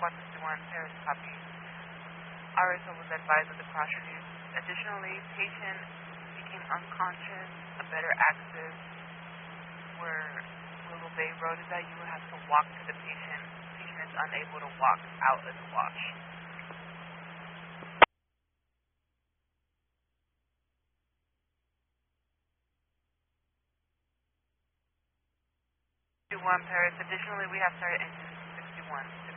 Tower 51, Paris copy. RSO was advised of the cross review. Additionally, patient became unconscious. A better access where Willow Bay Road is that you will have to walk to the patient. Patient is unable to walk out of the wash. 61 Paris. Additionally, we have started engine 61.